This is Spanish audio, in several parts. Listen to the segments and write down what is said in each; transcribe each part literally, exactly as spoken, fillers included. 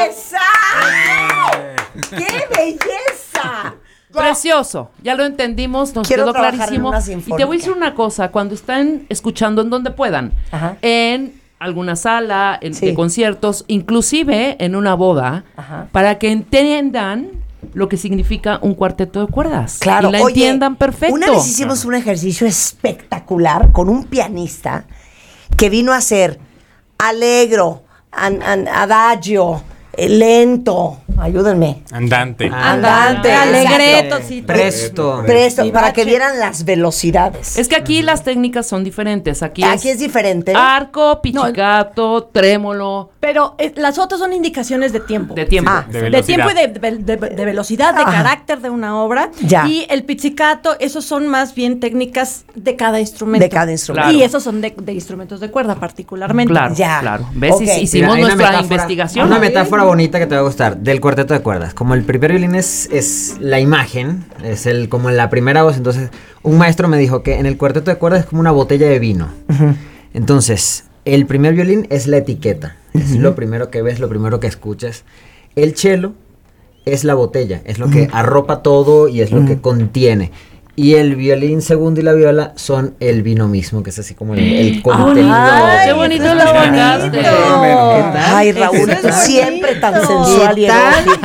¡Qué belleza! Precioso, ya lo entendimos, nos Quiero quedó trabajar clarísimo. en una Y sinfónica. te voy a decir una cosa, cuando están escuchando en donde puedan, Ajá. en alguna sala en, Sí. de conciertos, inclusive en una boda, Ajá. para que entiendan lo que significa un cuarteto de cuerdas. Claro, y la oye, entiendan perfecto. Una vez hicimos un ejercicio espectacular con un pianista que vino a hacer allegro, an- an- adagio, eh, lento, ayúdenme. Andante. Andante, alegreto, exacto. sí. Presto. Presto, Sí, para bache. que vieran las velocidades. Es que aquí las técnicas son diferentes. Aquí, Aquí es diferente. arco, pichicato, trémolo, Pero eh, las otras son indicaciones de tiempo. de tiempo. Ah. De De velocidad. tiempo y de, de- de- de velocidad, de Ajá. carácter de una obra. Ya. Y el pizzicato, esos son más bien técnicas de cada instrumento. De cada instrumento. Claro. Y esos son de, de instrumentos de cuerda particularmente. Claro, Ya. claro. ¿Ves? Ok. Hicimos Mira, hay una nuestra metáfora- investigación. Una metáfora bonita que te va a gustar del cuarteto de cuerdas. Como el primer violín es, es la imagen, es el como la primera voz, entonces un maestro me dijo que en el cuarteto de cuerdas es como una botella de vino. Entonces, el primer violín es la etiqueta. Es lo primero que ves, lo primero que escuchas. El cello es la botella, es lo que arropa todo y es lo que contiene. Y el violín segundo y la viola son el vino mismo, que es así como el, el contenido. Ay, ¡Qué bonito eso lo está explicaste! bonito. ¿Qué tal? Ay, Raúl, Eso tú es siempre tan bonito. sensual y ¿Qué tal? erótico.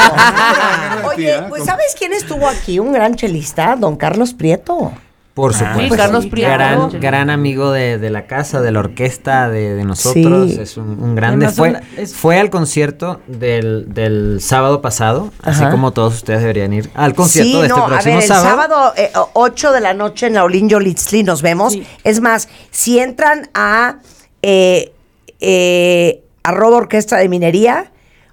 Oye, pues ¿sabes quién estuvo aquí? Un gran chelista, don Carlos Prieto. Por Ah, supuesto. sí, Carlos Prieto. Gran, gran amigo de, de la casa, de la orquesta, de, de nosotros. Sí. Es un, un grande. Además, Fue, una- es- fue al concierto del, del sábado pasado, así Ajá. como todos ustedes deberían ir al concierto Sí, de este no, a próximo ver, el sábado. sábado eh, ocho de la noche en la Olin Yolitzli nos vemos. Sí. Es más, si entran a eh, eh, arroba orquesta de minería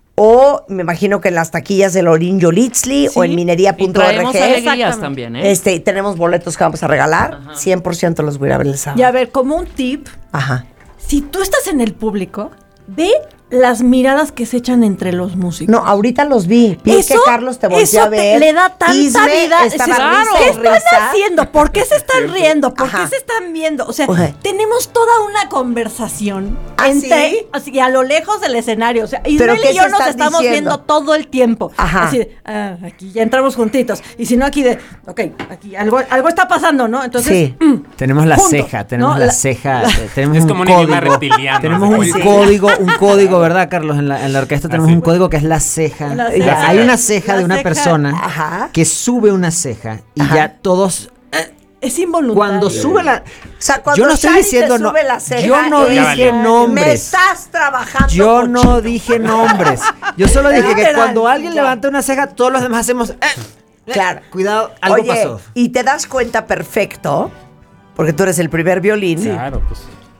o me imagino que en las taquillas de la Olin Yolitzli Sí. o en Y minería punto traemos org. alegrías Exactamente. también, ¿eh? Este, tenemos boletos que vamos a regalar. cien por ciento los voy a ir a ver el sábado. Y a ver, como un tip, Ajá. si tú estás en el público, ve las miradas que se echan entre los músicos. No, ahorita los vi. Vi Eso- que Carlos te volteó eso a ver. te le da tanta Isme vida. estaba Dices, risa y ¿qué están risa. haciendo? ¿Por qué se están riendo? ¿Por Ajá. qué se están viendo? O sea, Oje. tenemos toda una conversación ¿Ah, entre, sí? así, a lo lejos del escenario. O sea, ¿Pero Ismael qué y yo se nos están estamos diciendo? viendo todo el tiempo. Ajá. Así de, ah, aquí ya entramos juntitos. Y si no, aquí de, ok, aquí algo, algo está pasando, ¿no? Entonces, Sí. mm, Tenemos la juntos, ceja, tenemos ¿no? la, La- ceja, eh, tenemos Es un como un código. idioma reptiliano. Tenemos un Sí. código, un código, ¿verdad, Carlos? En la, en la orquesta tenemos sí. un código que es la ceja. La Ya, ceja. hay una ceja La de una ceja. persona Ajá. que sube una ceja y Ajá. ya todos es involuntario. cuando sube la O sea, cuando yo no estoy Shari diciendo te no, sube la ceja, yo no es- dije vale. Me nombres. estás trabajando. Yo no cochino. dije nombres. Yo solo dije que Literal, cuando alguien ya. levanta una ceja, todos los demás hacemos. eh, eh, Claro. Cuidado, algo Oye, pasó. y te das cuenta perfecto, porque tú eres el primer violín. Claro, pues.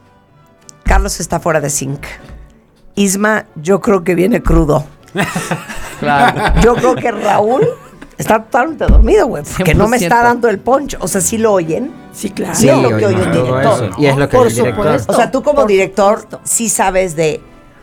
Carlos está fuera de sync. Isma, yo creo que viene crudo. Claro. Yo creo que Raúl está totalmente dormido, güey, porque no me está cien por ciento. dando el punch. O sea, ¿sí lo oyen? Sí, claro. Sí, es lo que oye oímos un todo director. eso. Y es lo que Por el director. supuesto. O sea, tú como Por director supuesto. sí sabes de...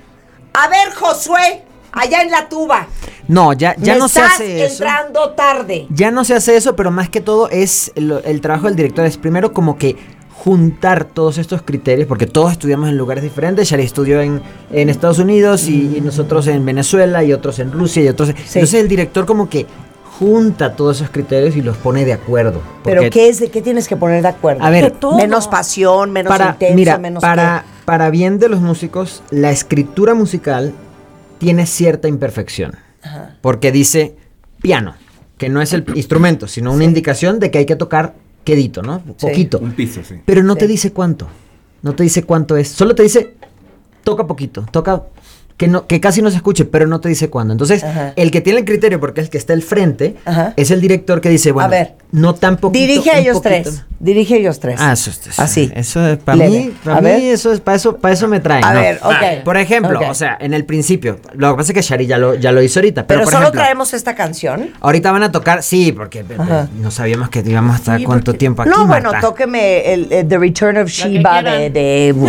A ver, Josué, allá en la tuba. No, ya, ya me no se estás hace eso. entrando tarde. Ya no se hace eso, pero más que todo es el, el trabajo del director. Es primero como que juntar todos estos criterios, porque todos estudiamos en lugares diferentes. Shari estudió en, en Estados Unidos y, y nosotros en Venezuela y otros en Rusia y otros. Entonces el director como que junta todos esos criterios y los pone de acuerdo. ¿Pero porque qué es? ¿De qué tienes que poner de acuerdo? A ver, De todo. menos pasión, menos para, intenso, mira, menos para, para bien de los músicos, la escritura musical tiene cierta imperfección. Porque dice piano, que no es el instrumento, sino una indicación de que hay que tocar quedito, ¿no? Sí. Poquito. Un piso, sí. Pero no Sí. te dice cuánto. No te dice cuánto es. Solo te dice, toca poquito, toca que no que casi no se escuche, pero no te dice cuándo. Entonces, Ajá. el que tiene el criterio, porque es el que está al frente, Ajá. es el director que dice, bueno, A ver. no tan poquito. Dirige a un ellos poquito. tres. Dirige a ellos tres. Ah, eso, eso, Así. Eso es para Leve. mí, A para ver. mí eso es para eso, para eso me traen. A ¿no? ver, ok. Por ejemplo, Ok. o sea, en el principio, lo que pasa es que Shari ya lo, ya lo hizo ahorita, pero, Pero por solo ejemplo, traemos esta canción. ahorita van a tocar, sí, porque eh, Ajá. no sabíamos que íbamos a estar Sí, cuánto porque- tiempo aquí. No, bueno, Marta. tóqueme el, el The Return of Shiva de quieran.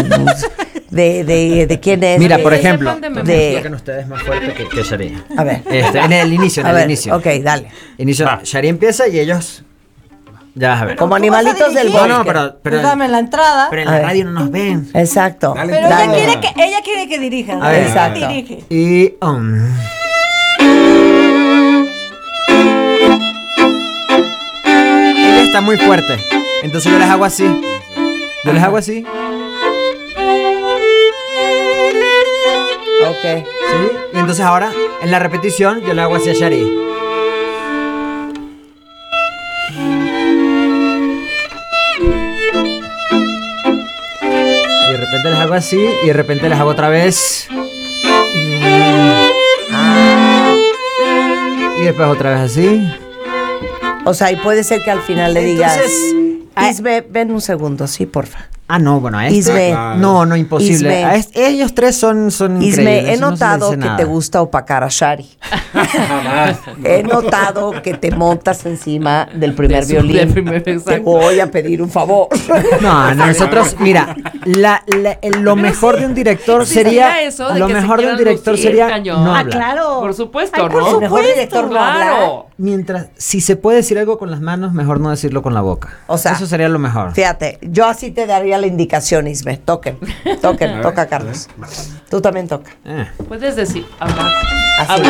de, de, de, de quién es. Mira, de- por Que ejemplo, sepan de de, memoria. toquen ustedes más fuerte que, que Shari. A ver. Este, en el inicio, en A el ver, inicio. ok, dale. Inicio, Va. Shari empieza y ellos ya vas a ver. Como ¿Tú vas a animalitos del dirigir? bosque. No, no, pero, pero, Pues dame la entrada. pero en A la ver. radio no nos ven. Exacto. Dale, Pero Dale. ella quiere que ella quiere que dirija. A ver, ella exacto. dirige. Y um, está muy fuerte. Entonces yo les hago así. Yo les hago así. Ok. ¿Sí? Y entonces ahora, en la repetición, yo le hago así a Shari. Y de repente les hago así, y de repente les hago otra vez. Y después otra vez así. O sea, y puede ser que al final le Entonces, digas, Isbe, ven un segundo, sí, porfa. Ah, no, bueno, a este. Isbe. No, no, imposible. Isbe. A este- ellos tres son, son Isme, increíbles. he eso no se notado dice que nada. te gusta opacar a Shari. He notado que te montas encima del primer De su- violín. del primer, Te exacto. voy a pedir un favor. No, no, nosotros, mira, la, la- el- lo mejor de un director Sí, sería. sería eso de lo que se mejor de un quieran director lucir, sería cañón. no Ah, hablar. Claro. Por supuesto, Ay, por ¿no? El mejor director no habla. Claro. Mientras, si se puede decir algo con las manos, mejor no decirlo con la boca. O sea, eso sería lo mejor. Fíjate, yo así te daría la indicación, Isme. Toquen, toquen, toca, Carlos. Tú también toca. Eh. Puedes decir, hablar. Así. Hablar.